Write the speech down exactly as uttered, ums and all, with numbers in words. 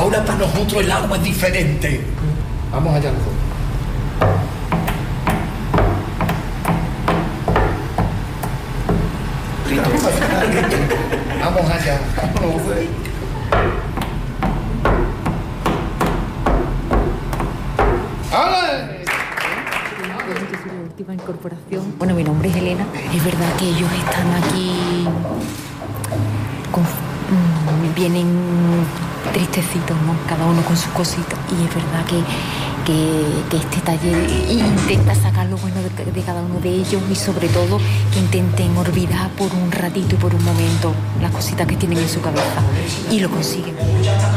ahora para nosotros el agua es diferente. Vamos allá los dos. Vamos allá. Vamos a ver. Última incorporación. Bueno, mi nombre es Elena. Es verdad que ellos están aquí con, mmm, vienen tristecitos, ¿no? Cada uno con sus cositas. Y es verdad que, que, que este taller intenta sacar lo bueno de, de cada uno de ellos y sobre todo que intenten olvidar por un ratito y por un momento las cositas que tienen en su cabeza. Y lo consiguen.